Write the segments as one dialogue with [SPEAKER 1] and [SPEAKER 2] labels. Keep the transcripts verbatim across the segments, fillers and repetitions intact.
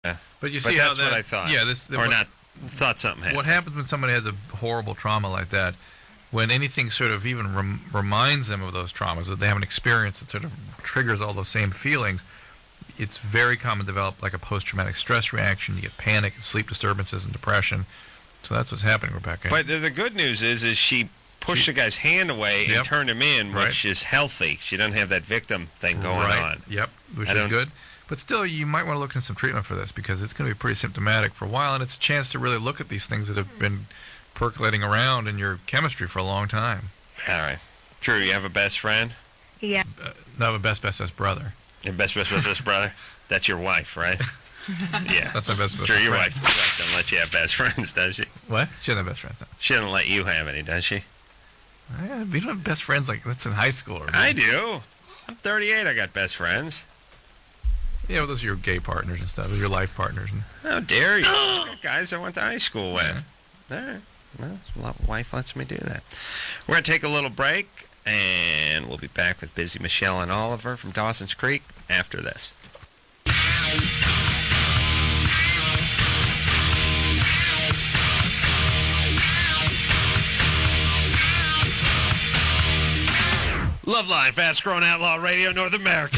[SPEAKER 1] Yeah.
[SPEAKER 2] But you
[SPEAKER 1] But
[SPEAKER 2] see
[SPEAKER 1] that's
[SPEAKER 2] how that,
[SPEAKER 1] what I thought.
[SPEAKER 2] Yeah, this
[SPEAKER 1] or
[SPEAKER 2] what,
[SPEAKER 1] not thought something happened.
[SPEAKER 2] What happens when somebody has a horrible trauma like that? When anything sort of even rem- reminds them of those traumas, that they have an experience that sort of triggers all those same feelings, it's very common to develop like a post-traumatic stress reaction. You get panic and sleep disturbances and depression. So that's what's happening, Rebecca.
[SPEAKER 1] But the, the good news is, is she pushed
[SPEAKER 2] She-
[SPEAKER 1] the guy's hand away and
[SPEAKER 2] Yep.
[SPEAKER 1] turned him in,
[SPEAKER 2] Right.
[SPEAKER 1] which is healthy. She doesn't have that victim thing going
[SPEAKER 2] right.
[SPEAKER 1] on.
[SPEAKER 2] Yep, which
[SPEAKER 1] I
[SPEAKER 2] is
[SPEAKER 1] don't-
[SPEAKER 2] good. But still, you might want to look into some treatment for this because it's going to be pretty symptomatic for a while, and it's a chance to really look at these things that have been percolating around in your chemistry for a long time.
[SPEAKER 1] All right. Drew, you have a best friend?
[SPEAKER 3] Yeah.
[SPEAKER 2] Uh, not a best, best, best brother.
[SPEAKER 1] Your best, best, best, best brother? That's your wife, right? Yeah.
[SPEAKER 2] That's my best, best
[SPEAKER 1] Drew, your
[SPEAKER 2] friend.
[SPEAKER 1] wife, your wife doesn't let you have best friends, does she?
[SPEAKER 2] What? She doesn't have best friends. No.
[SPEAKER 1] She doesn't let you have any, does she?
[SPEAKER 2] Yeah, we don't have best friends like that's in high school. Or
[SPEAKER 1] I do. I'm thirty-eight. I got best friends.
[SPEAKER 2] Yeah, well, those are your gay partners and stuff. Those are your life partners. And,
[SPEAKER 1] How dare you? I got guys I went to high school with.
[SPEAKER 2] Yeah.
[SPEAKER 1] All right. Well, my wife lets me do that. We're going to take a little break, and we'll be back with Busy Michelle and Oliver from Dawson's Creek after this. Loveline, Fast Growing Outlaw Radio, North America.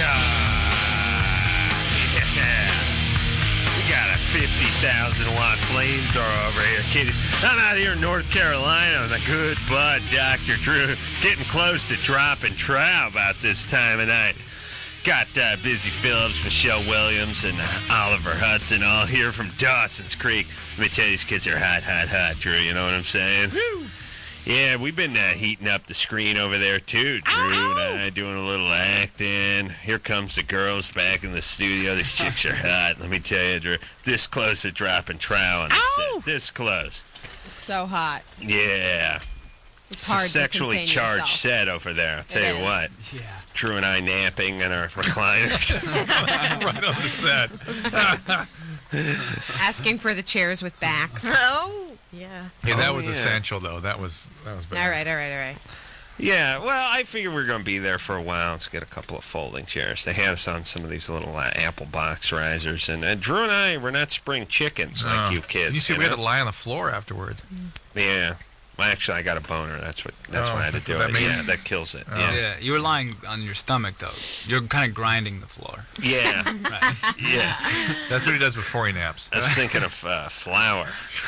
[SPEAKER 1] Yeah. We got a fifty thousand watt flamethrower over here, kiddies. I'm out here in North Carolina with a good bud, Doctor Drew, getting close to dropping trout about this time of night. Got uh, Busy Phillips, Michelle Williams, and uh, Oliver Hudson all here from Dawson's Creek. Let me tell you, these kids are hot, hot, hot, Drew. You know what I'm saying? Woo. Yeah, we've been uh, heating up the screen over there, too. Drew and I doing a little acting. Here comes the girls back in the studio. These chicks are hot. Let me tell you, Drew, this close to dropping trout on the set. This close.
[SPEAKER 4] So hot.
[SPEAKER 1] Yeah.
[SPEAKER 4] It's
[SPEAKER 1] It's
[SPEAKER 4] hard
[SPEAKER 1] a sexually
[SPEAKER 4] to contain
[SPEAKER 1] charged
[SPEAKER 4] yourself.
[SPEAKER 1] set over there. I'll tell
[SPEAKER 4] It
[SPEAKER 1] you
[SPEAKER 4] is.
[SPEAKER 1] what.
[SPEAKER 5] Yeah.
[SPEAKER 1] Drew and I napping in our recliners.
[SPEAKER 2] right on the set.
[SPEAKER 4] Asking for the chairs with backs.
[SPEAKER 3] Oh, yeah.
[SPEAKER 2] Yeah, that
[SPEAKER 1] Oh,
[SPEAKER 2] was
[SPEAKER 1] yeah.
[SPEAKER 2] essential, though. That was that was bad.
[SPEAKER 4] All right, all right, all right.
[SPEAKER 1] Yeah, well, I figured we were going to be there for a while. Let's get a couple of folding chairs. They had us on some of these little uh, Apple box risers. And uh, Drew and I, we're not spring chickens like
[SPEAKER 2] No.
[SPEAKER 1] you kids.
[SPEAKER 2] You see,
[SPEAKER 1] you
[SPEAKER 2] we had
[SPEAKER 1] know?
[SPEAKER 2] to lie on the floor afterwards.
[SPEAKER 1] Yeah. Well, actually, I got a boner. That's what. That's
[SPEAKER 2] Oh,
[SPEAKER 1] why I had to
[SPEAKER 2] that's
[SPEAKER 1] do
[SPEAKER 2] what
[SPEAKER 1] it.
[SPEAKER 2] that means?
[SPEAKER 1] Yeah, that kills it.
[SPEAKER 2] Oh.
[SPEAKER 1] Yeah.
[SPEAKER 5] Yeah, you were lying on your stomach, though. You're kind of grinding the floor.
[SPEAKER 1] Yeah.
[SPEAKER 5] Right.
[SPEAKER 1] Yeah.
[SPEAKER 2] That's what he does before he naps.
[SPEAKER 1] I was thinking of uh, flour.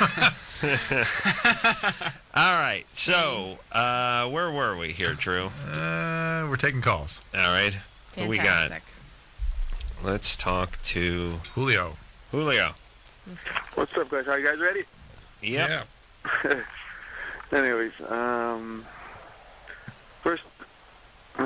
[SPEAKER 1] All right. So, uh, where were we here, Drew?
[SPEAKER 2] Uh, we're taking calls.
[SPEAKER 1] All right. Who we got?
[SPEAKER 4] Fantastic.
[SPEAKER 1] Let's talk to
[SPEAKER 2] Julio.
[SPEAKER 1] Julio.
[SPEAKER 6] What's up, guys? Are you guys ready?
[SPEAKER 1] Yep.
[SPEAKER 6] Anyways, um, first, uh,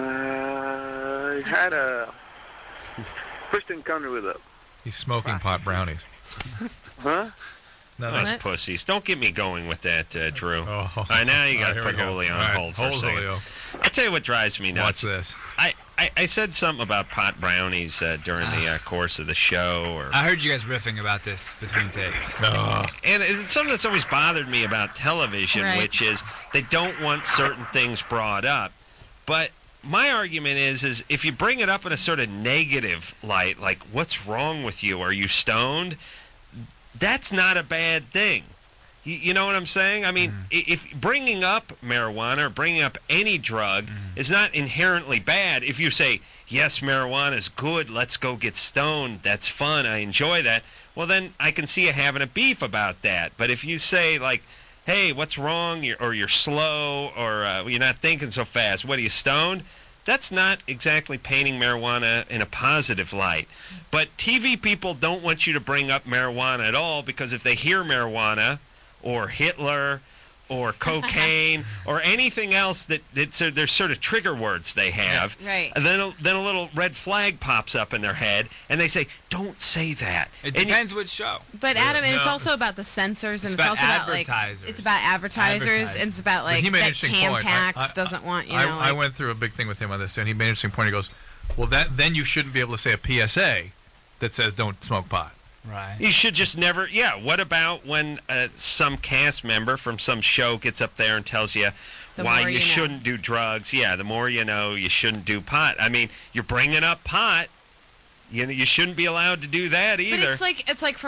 [SPEAKER 6] I had a first encounter with a,
[SPEAKER 2] He's smoking pot brownies.
[SPEAKER 6] huh?
[SPEAKER 2] Nothing.
[SPEAKER 1] Those pussies. Don't get me going with that, uh, Drew.
[SPEAKER 2] Oh.
[SPEAKER 1] All right, now you got to
[SPEAKER 2] All right,
[SPEAKER 1] put
[SPEAKER 2] here we go.
[SPEAKER 1] Julio on
[SPEAKER 2] All right,
[SPEAKER 1] hold for a
[SPEAKER 2] hold
[SPEAKER 1] second.
[SPEAKER 2] Julio.
[SPEAKER 1] I tell you what drives me
[SPEAKER 2] Watch
[SPEAKER 1] nuts.
[SPEAKER 2] this.
[SPEAKER 1] I, I, I said something about pot brownies uh, during the uh, course of the show, or
[SPEAKER 5] I heard you guys riffing about this between takes.
[SPEAKER 2] Oh.
[SPEAKER 1] and it's something that's always bothered me about television,
[SPEAKER 4] Right.
[SPEAKER 1] which is they don't want certain things brought up. But my argument is, is if you bring it up in a sort of negative light, like what's wrong with you? Are you stoned? That's not a bad thing. You, you know what I'm saying? I mean, i if bringing up marijuana or bringing up any drug is not inherently bad, if you say, yes, marijuana is good, let's go get stoned, that's fun, I enjoy that, well, then I can see you having a beef about that. But if you say, like, hey, what's wrong, you're, or you're slow, or uh, you're not thinking so fast, what, are you stoned? That's not exactly painting marijuana in a positive light. But T V people don't want you to bring up marijuana at all, because if they hear marijuana or Hitler or cocaine or anything else that it's, there's sort of trigger words they have,
[SPEAKER 4] Right.
[SPEAKER 1] and then a, then a little red flag pops up in their head, and they say, don't say that.
[SPEAKER 5] It
[SPEAKER 1] And you-
[SPEAKER 5] depends which show.
[SPEAKER 4] But Adam, and it's
[SPEAKER 2] No.
[SPEAKER 4] also about the censors, and
[SPEAKER 5] It's
[SPEAKER 4] it's,
[SPEAKER 5] about
[SPEAKER 4] also about like
[SPEAKER 5] advertisers.
[SPEAKER 4] it's about advertisers,
[SPEAKER 5] Advertisers.
[SPEAKER 4] and it's about
[SPEAKER 2] But
[SPEAKER 4] like
[SPEAKER 2] he made an
[SPEAKER 4] that
[SPEAKER 2] interesting point. I-
[SPEAKER 4] Tampax
[SPEAKER 2] I-
[SPEAKER 4] doesn't want you
[SPEAKER 2] I,
[SPEAKER 4] know.
[SPEAKER 2] I
[SPEAKER 4] like,
[SPEAKER 2] went through a big thing with him on this, and he made an interesting point. He goes, well, that then you shouldn't be able to say a P S A that says don't smoke pot.
[SPEAKER 5] Right.
[SPEAKER 1] You should just never. Yeah. What about when uh, some cast member from some show gets up there and tells you
[SPEAKER 4] The
[SPEAKER 1] why
[SPEAKER 4] more
[SPEAKER 1] you,
[SPEAKER 4] you know.
[SPEAKER 1] shouldn't do drugs? Yeah. The more you know, you shouldn't do pot. I mean, you're bringing up pot. You know, you shouldn't be allowed to do that
[SPEAKER 4] but
[SPEAKER 1] either.
[SPEAKER 4] it's like it's like.